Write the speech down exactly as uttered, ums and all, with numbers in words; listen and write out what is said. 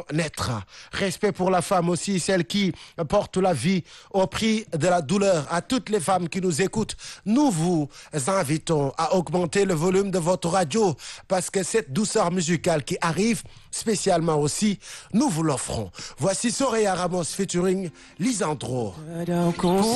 naître. Respect pour la femme aussi, celle qui porte la vie au prix de la douleur. À toutes les femmes qui nous écoutent, nous vous invitons à augmenter le volume de votre radio parce que cette douceur musicale qui arrive spécialement aussi, nous vous l'offrons. Voici Soraya Ramos featuring Lisandro. Pour